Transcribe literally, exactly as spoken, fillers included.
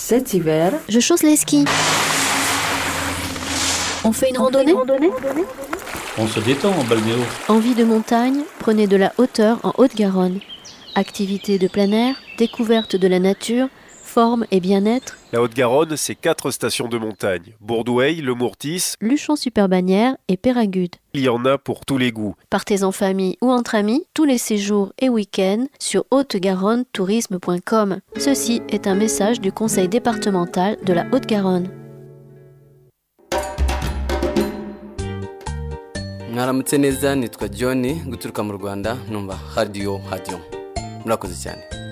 Cet hiver, je chausse les skis. On fait une randonnée ? On se détend en balnéo. Envie de montagne, prenez de la hauteur en Haute-Garonne. Activités de plein air, découverte de la nature, forme et bien-être. La Haute-Garonne, c'est quatre stations de montagne. Bourdoueil, Le Mourtis, Luchon-sur-Bagnères et Péragude. il y en a pour tous les goûts. Partez en famille ou entre amis, tous les séjours et week-ends sur haute garonne tourisme point com. Ceci est un message du Conseil départemental de la Haute-Garonne. mwaramutse neza nitwa John guturuka mu Rwanda numva radio radio murakoze cyane.